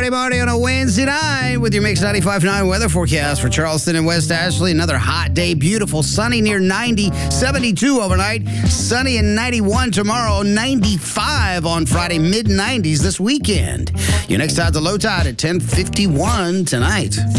Friday morning on a Wednesday night with your Mix 95.9 weather forecast for Charleston and West Ashley. Another hot day, beautiful, sunny near 90, 72 overnight, sunny and 91 tomorrow, 95 on Friday, mid-90s this weekend. Your next tide to low tide at 10:51 tonight.